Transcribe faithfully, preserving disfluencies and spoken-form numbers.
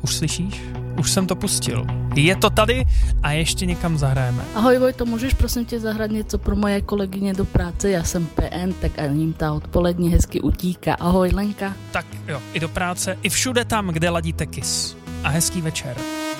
Už slyšíš? Už jsem to pustil. Je to tady a ještě někam zahrajeme. Ahoj Vojto, můžeš prosím tě zahrát něco pro moje kolegyně do práce? Já jsem P N, tak a ním ta odpolední hezky utíká. Ahoj Lenka. Tak jo, i do práce, i všude tam, kde ladíte Kiss. A hezký večer.